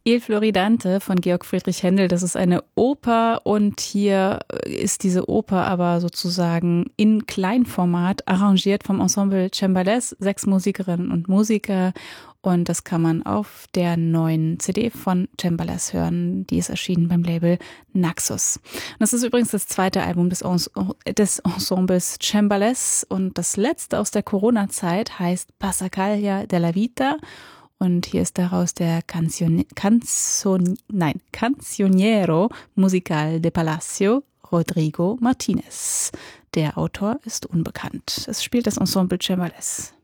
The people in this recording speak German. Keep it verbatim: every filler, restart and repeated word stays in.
Il Floridante von Georg Friedrich Händel, das ist eine Oper und hier ist diese Oper aber sozusagen in Kleinformat arrangiert vom Ensemble Cembales, sechs Musikerinnen und Musiker, und das kann man auf der neuen C D von Cembales hören, die ist erschienen beim Label Naxos. Das ist übrigens das zweite Album des, Ens- des Ensembles Cembales und das letzte aus der Corona-Zeit heißt Passacaglia della Vita. Und hier ist daraus der Canzone, Canzon, nein, Canzoniero Musical de Palacio, Rodrigo Martinez. Der Autor ist unbekannt. Es spielt das Ensemble Cembales.